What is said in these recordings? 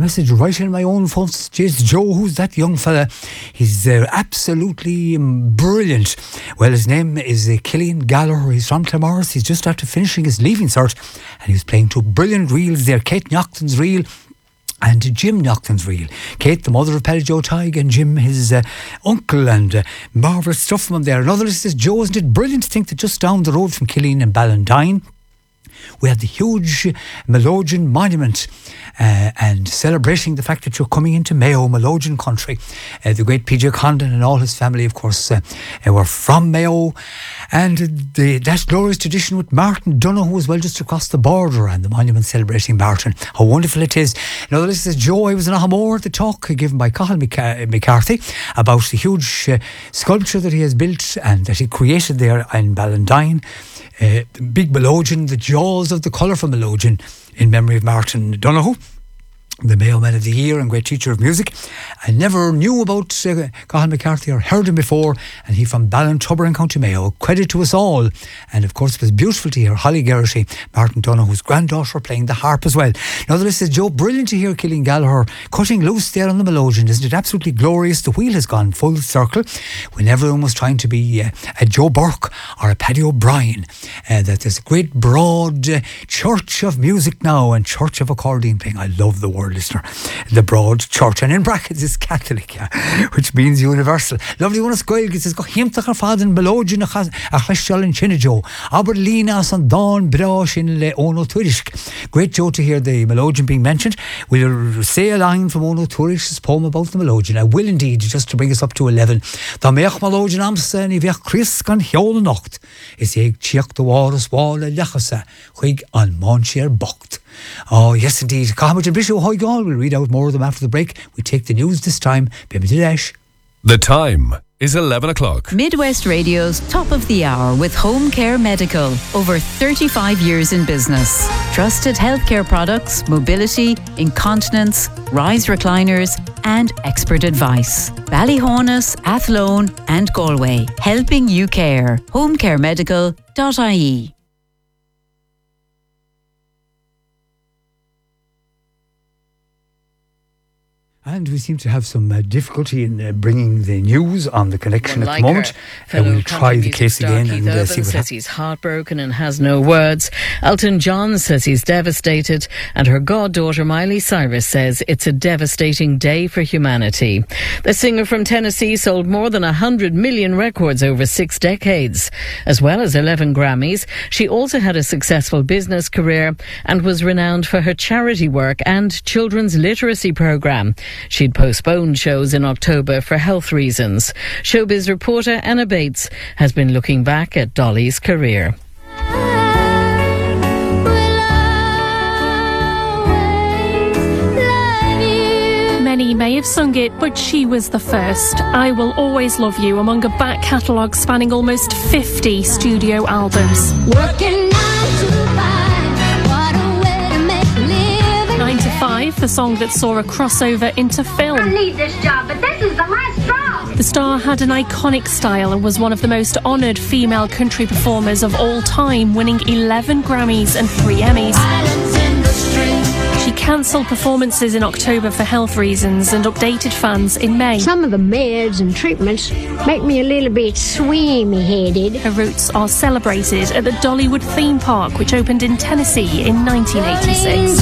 message right in my own phone. It's Joe, who's that young fella? He's absolutely brilliant. Well, his name is Killian Gallagher. He's from Claremorris. He's just after finishing his leaving cert, and he's playing two brilliant reels there. Kate Naughton's reel and Jim Naughton's reel. Kate, the mother of Paddy Joe Tighe, and Jim, his uncle, and marvellous stuff from him there. Another list says, Joe, isn't it brilliant to think that just down the road from Killeen and Ballandine, we had the huge Melogen monument and celebrating the fact that you're coming into Mayo, Melogen country. The great PJ Condon and all his family, of course, were from Mayo. And that glorious tradition with Martin Donoghue as well, just across the border, and the monument celebrating Martin. How wonderful it is. Another list says, Joe, I was in Ahamore at the talk given by Cathal McCarthy about the huge sculpture that he has built and that he created there in Ballandine. The big Melogen, the jaws of the colourful Melogen, in memory of Martin Donoghue, the Mayo Man of the Year and great teacher of music. I never knew about Cathal McCarthy or heard him before, and he from Ballintubber in County Mayo. Credit to us all. And of course it was beautiful to hear Holly Geraghty, Martin Donoghue's granddaughter, playing the harp as well. Now the list says, Joe, brilliant to hear Killian Gallagher cutting loose there on the Melogen. Isn't it absolutely glorious? The wheel has gone full circle when everyone was trying to be a Joe Burke or a Paddy O'Brien. That there's a great broad church of music now and church of accordion playing. I love the word, listener. The broad church, and in brackets is Catholic, which means universal. Lovely one of Scoil says, go himtach ar fadin Melogen a chashal in Chinajo Aberlina san Dawn Brosh in Le Ono Tuirisk. Great, Joe, to hear the Melogen being mentioned. We'll say a line from Ono Tuirisk's poem about the Melogen. I will indeed, just to bring us up to 11. Da meach Melogen amsa ni vech Chris gan hiol nacht is eeg chiach de waras wala lechasa chuig an Monchier bocht. Oh, yes, indeed. Cahamid and Bishop Hoygal. We'll read out more of them after the break. We take the news this time. Baby Dinesh. The time is 11 o'clock. Midwest Radio's Top of the Hour with Home Care Medical. Over 35 years in business. Trusted healthcare products, mobility, incontinence, rise recliners, and expert advice. Ballyhonus, Athlone, and Galway. Helping you care. homecaremedical.ie. And we seem to have some difficulty in bringing the news on the connection at the moment. We'll try the case again and see what happens. He's heartbroken and has no words. Elton John says he's devastated, and her goddaughter Miley Cyrus says it's a devastating day for humanity. The singer from Tennessee sold more than 100 million records over 6 decades. As well as 11 Grammys, she also had a successful business career and was renowned for her charity work and children's literacy programme. She'd postponed shows in October for health reasons. Showbiz reporter Anna Bates has been looking back at Dolly's career. Many may have sung it, but she was the first. I Will Always Love You, among a back catalogue spanning almost 50 studio albums. Working 9 to 5, what a way to make a living. 9 to 5, the song that saw a crossover into film. I need this job, but this is the last straw. The star had an iconic style and was one of the most honoured female country performers of all time, winning 11 Grammys and 3 Emmys. She cancelled performances in October for health reasons and updated fans in May. Some of the meds and treatments make me a little bit swimmy-headed. Her roots are celebrated at the Dollywood theme park, which opened in Tennessee in 1986.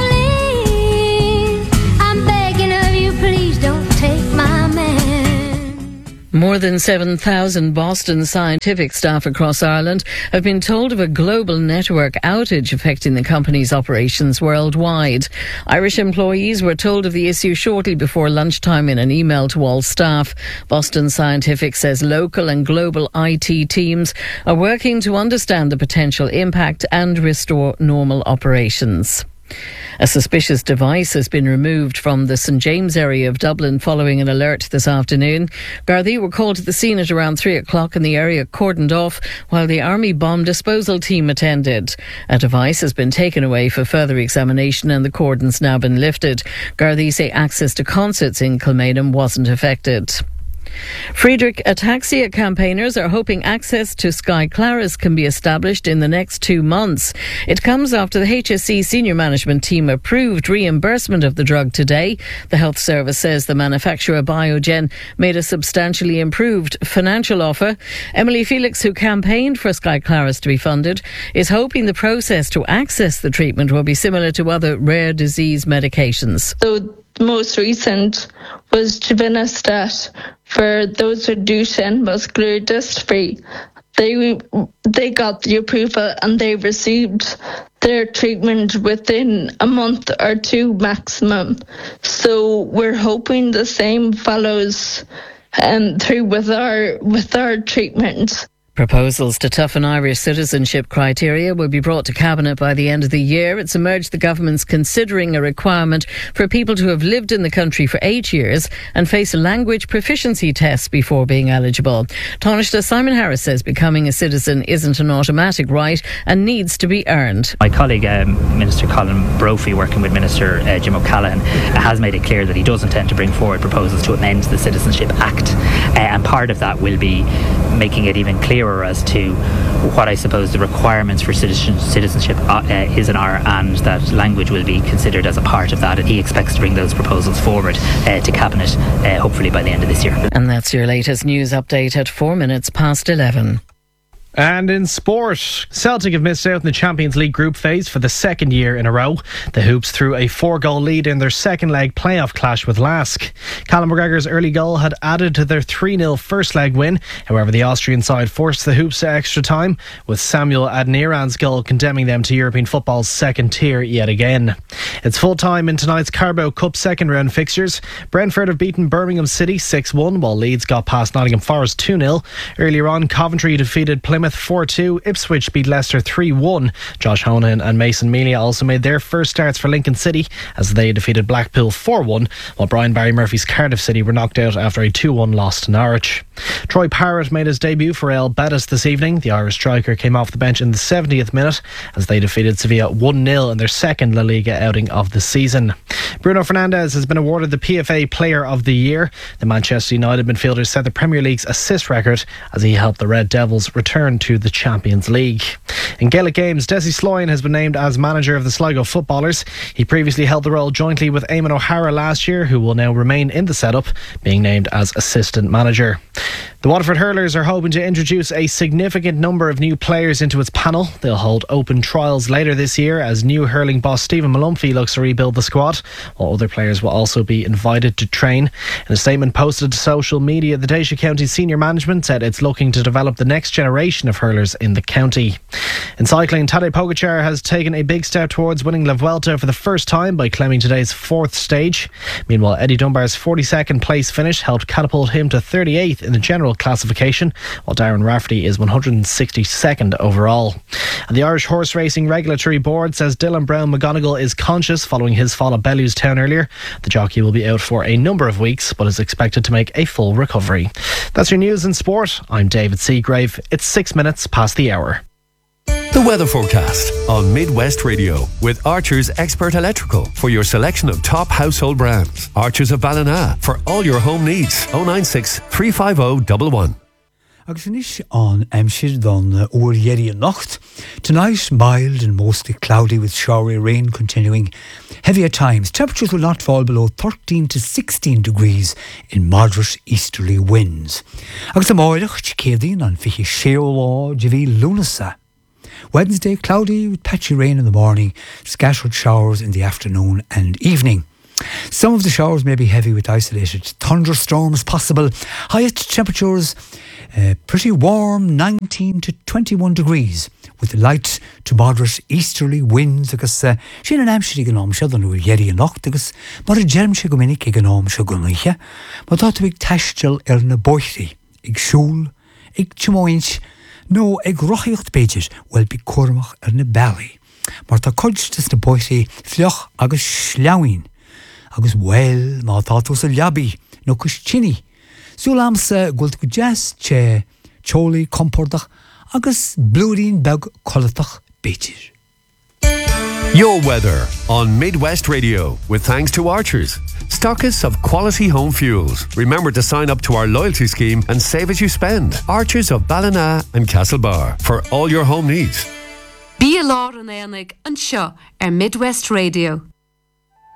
I'm begging of you, please don't take my man. More than 7,000 Boston Scientific staff across Ireland have been told of a global network outage affecting the company's operations worldwide. Irish employees were told of the issue shortly before lunchtime in an email to all staff. Boston Scientific says local and global IT teams are working to understand the potential impact and restore normal operations. A suspicious device has been removed from the St James area of Dublin following an alert this afternoon. Gardaí were called to the scene at around 3 o'clock and the area cordoned off while the Army bomb disposal team attended. A device has been taken away for further examination and the cordon's now been lifted. Gardaí say access to concerts in Kilmainham wasn't affected. Friedrich ataxia campaigners are hoping access to Skyclarys can be established in the next 2 months. It comes after the HSE senior management team approved reimbursement of the drug today. The health service says the manufacturer Biogen made a substantially improved financial offer. Emily Felix, who campaigned for Skyclarys to be funded, is hoping the process to access the treatment will be similar to other rare disease medications. So the most recent was Givinostat for those with Duchenne muscular dystrophy. They got the approval and they received their treatment within a month or two maximum. So we're hoping the same follows through with our treatment. Proposals to toughen Irish citizenship criteria will be brought to Cabinet by the end of the year. It's emerged the government's considering a requirement for people to have lived in the country for 8 years and face language proficiency tests before being eligible. Taoiseach Simon Harris says becoming a citizen isn't an automatic right and needs to be earned. My colleague, Minister Colin Brophy, working with Minister Jim O'Callaghan, has made it clear that he does intend to bring forward proposals to amend the Citizenship Act. And part of that will be making it even clearer as to what I suppose the requirements for citizenship is in Ireland, and that language will be considered as a part of that. And he expects to bring those proposals forward to Cabinet hopefully by the end of this year. And that's your latest news update at 11:04. And in sport, Celtic have missed out in the Champions League group phase for the second year in a row. The Hoops threw a 4-goal lead in their second leg playoff clash with Lask. Callum McGregor's early goal had added to their 3-0 first leg win. However, the Austrian side forced the Hoops to extra time, with Samuel Adniran's goal condemning them to European football's second tier yet again. It's full time in tonight's Carabao Cup second round fixtures. Brentford have beaten Birmingham City 6-1, while Leeds got past Nottingham Forest 2-0. Earlier on, Coventry defeated Plymouth 4-2. Ipswich beat Leicester 3-1. Josh Honan and Mason Melia also made their first starts for Lincoln City as they defeated Blackpool 4-1, while Brian Barry Murphy's Cardiff City were knocked out after a 2-1 loss to Norwich. Troy Parrott made his debut for Real Betis this evening. The Irish striker came off the bench in the 70th minute as they defeated Sevilla 1-0 in their second La Liga outing of the season. Bruno Fernandes has been awarded the PFA Player of the Year. The Manchester United midfielder set the Premier League's assist record as he helped the Red Devils return to the Champions League. In Gaelic games, Desi Sloyan has been named as manager of the Sligo footballers. He previously held the role jointly with Eamon O'Hara last year, who will now remain in the setup, being named as assistant manager. The Waterford Hurlers are hoping to introduce a significant number of new players into its panel. They'll hold open trials later this year as new hurling boss Stephen Malumphey looks to rebuild the squad, while other players will also be invited to train. In a statement posted to social media, the Taoiseach County senior management said it's looking to develop the next generation of hurlers in the county. In cycling, Tadej Pogačar has taken a big step towards winning La Vuelta for the first time by claiming today's fourth stage. Meanwhile, Eddie Dunbar's 42nd place finish helped catapult him to 38th in the general classification, while Darren Rafferty is 162nd overall. And the Irish Horse Racing Regulatory Board says Dylan Brown McGonigal is conscious following his fall at Bellewstown earlier. The jockey will be out for a number of weeks, but is expected to make a full recovery. That's your news in sport. I'm David Seagrave. It's 6 minutes past the hour. The weather forecast on Midwest Radio with Archer's Expert Electrical for your selection of top household brands. Archer's of Ballina for all your home needs. 096 350 111. Agus inis on Amshir don oer Yeri Nacht. Tonight, mild and mostly cloudy with showery rain continuing. Heavy at times. Temperatures will not fall below 13 to 16 degrees in moderate easterly winds. Agus am oilach, Céadín an fiche Sheolá, Javi Lunasa. Wednesday, cloudy with patchy rain in the morning, scattered showers in the afternoon and evening. Some of the showers may be heavy with isolated thunderstorms possible. Highest temperatures pretty warm, 19 to 21 degrees, with light to moderate easterly winds. Agus sin an amsir gan am siad an uair Yeri Nacht agus mar a germ se go minic ag an am se gunnaithe, mar tá ag taistil na boithí, ag siúl, ag timoint, nó ag rochaíocht beidir bhfuil bí cuarmach na bailí. Mar tá cuidstas na boithí fleoch agus sleáin, agus bhfuil má tátus a leabí nó cos tini. Súlamsa gult go jazz che choli compordach agus blúrín beg colatach beidir. Your weather on Midwest Radio with thanks to Archers, stockists of quality home fuels. Remember to sign up to our loyalty scheme and save as you spend. Archers of Ballina and Castlebar for all your home needs. Bí a lá an éanaig an seo ar Midwest Radio.